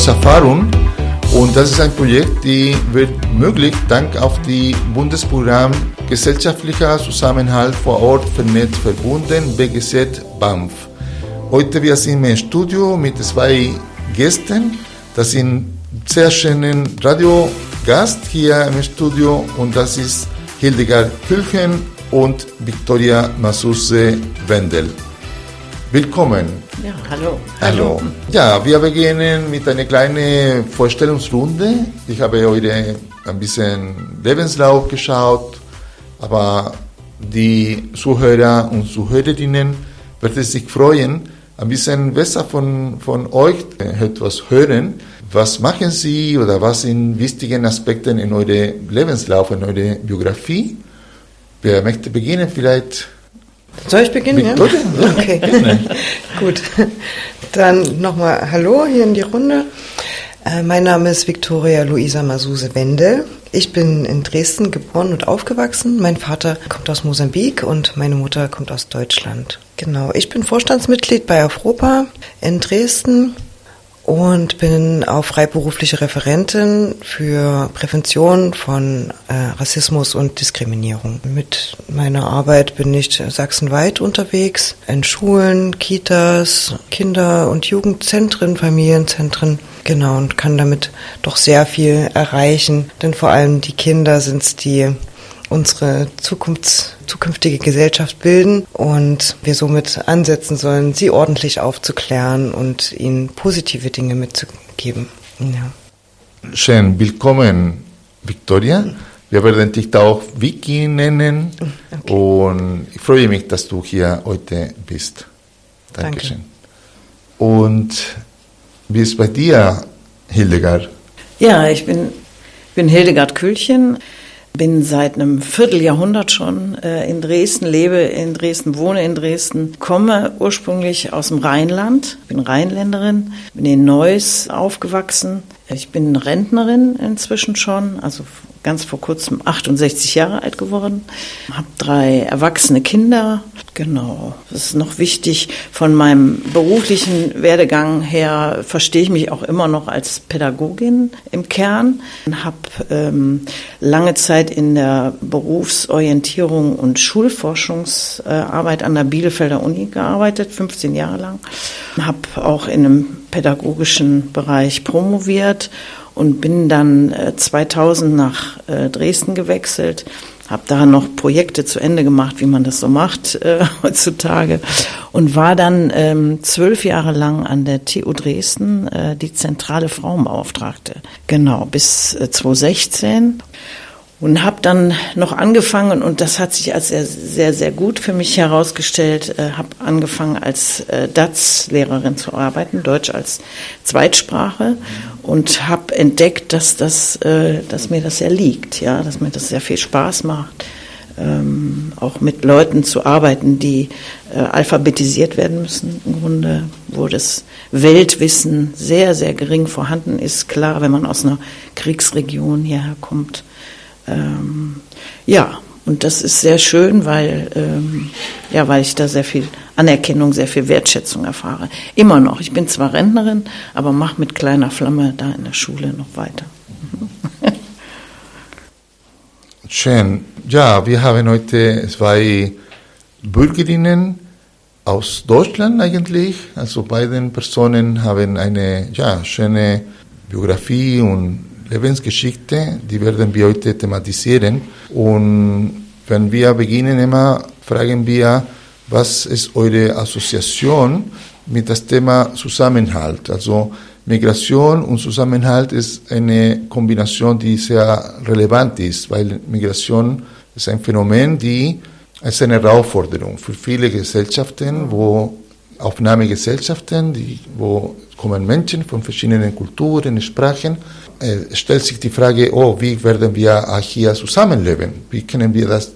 Lebenserfahrung. Und das ist ein Projekt, die wird möglich dank auf die Bundesprogramm Gesellschaftlicher Zusammenhalt vor Ort vernetzt verbunden, BGZ BAMF. Heute wir sind im Studio mit 2 Gästen. Das sind sehr schönen Radiogast hier im Studio und das ist Hildegard Külchen und Viktoria Masuse-Wendel. Willkommen. Ja, hallo. Hallo. Ja, wir beginnen mit einer kleinen Vorstellungsrunde. Ich habe heute ein bisschen Lebenslauf geschaut, aber die Zuhörer und Zuhörerinnen werden sich freuen, ein bisschen besser von euch etwas hören. Was machen Sie oder was sind wichtige Aspekte in eurem Lebenslauf, in eurer Biografie? Wer möchte beginnen? Vielleicht... Soll ich beginnen? Ja? Okay, gut. Dann nochmal Hallo hier in die Runde. Mein Name ist Viktoria Luisa Masuse-Wendel. Ich bin in Dresden geboren und aufgewachsen. Mein Vater kommt aus Mosambik und meine Mutter kommt aus Deutschland. Genau, ich bin Vorstandsmitglied bei Afropa in Dresden und bin auch freiberufliche Referentin für Prävention von Rassismus und Diskriminierung. Mit meiner Arbeit bin ich sachsenweit unterwegs, in Schulen, Kitas, Kinder- und Jugendzentren, Familienzentren, genau, und kann damit doch sehr viel erreichen, denn vor allem die Kinder sind es, die unsere zukünftige Gesellschaft bilden und wir somit ansetzen sollen, sie ordentlich aufzuklären und ihnen positive Dinge mitzugeben. Ja. Schön, willkommen, Viktoria. Wir werden dich da auch Vicky nennen. Okay. Und ich freue mich, dass du hier heute bist. Dankeschön. Danke. Und wie ist bei dir, Hildegard? Ja, ich bin Hildegard Külchen. Bin seit einem Vierteljahrhundert schon in Dresden, lebe in Dresden, wohne in Dresden, komme ursprünglich aus dem Rheinland, bin Rheinländerin, bin in Neuss aufgewachsen. Ich bin Rentnerin inzwischen schon, also ganz vor kurzem 68 Jahre alt geworden, habe 3 erwachsene Kinder. Genau, das ist noch wichtig. Von meinem beruflichen Werdegang her verstehe ich mich auch immer noch als Pädagogin im Kern. Habe lange Zeit in der Berufsorientierung und Schulforschungsarbeit an der Bielefelder Uni gearbeitet, 15 Jahre lang. Habe auch in einem pädagogischen Bereich promoviert und bin dann 2000 nach Dresden gewechselt. Habe da noch Projekte zu Ende gemacht, wie man das so macht heutzutage. Und war dann 12 Jahre lang an der TU Dresden die zentrale Frauenbeauftragte. Genau, bis 2016. Und habe dann noch angefangen, und das hat sich als sehr, sehr, sehr gut für mich herausgestellt, habe angefangen als DaZ-Lehrerin zu arbeiten, Deutsch als Zweitsprache, und habe entdeckt, dass mir das sehr liegt, ja, dass mir das sehr viel Spaß macht, auch mit Leuten zu arbeiten, die alphabetisiert werden müssen, im Grunde, wo das Weltwissen sehr, sehr gering vorhanden ist. Klar, wenn man aus einer Kriegsregion hierher kommt. Ja, und das ist sehr schön, weil ich da sehr viel Anerkennung, sehr viel Wertschätzung erfahre. Immer noch. Ich bin zwar Rentnerin, aber mache mit kleiner Flamme da in der Schule noch weiter. Schön. Ja, wir haben heute 2 Bürgerinnen aus Deutschland eigentlich. Also beide Personen haben eine schöne Biografie und Lebensgeschichte, die werden wir heute thematisieren. Und wenn wir beginnen, immer fragen wir, was ist eure Assoziation mit dem Thema Zusammenhalt? Also Migration und Zusammenhalt ist eine Kombination, die sehr relevant ist, weil Migration ist ein Phänomen, die ist eine Herausforderung für viele Gesellschaften, Aufnahmegesellschaften, wo kommen Menschen von verschiedenen Kulturen, Sprachen. Stellt sich die Frage, wie werden wir hier zusammenleben? Wie können wir das